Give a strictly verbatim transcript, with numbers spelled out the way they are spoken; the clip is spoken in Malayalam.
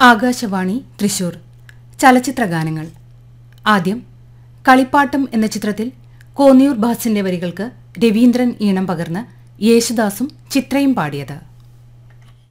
ആകാശവാണി തൃശൂർ ചലച്ചിത്രഗാനങ്ങൾ. ആദ്യം കളിപ്പാട്ടം എന്ന ചിത്രത്തിൽ കോന്നിയൂർ ഭാസിന്റെ വരികൾക്ക് രവീന്ദ്രൻ ഈണം പകർന്ന് യേശുദാസും ചിത്രയും പാടിയത്.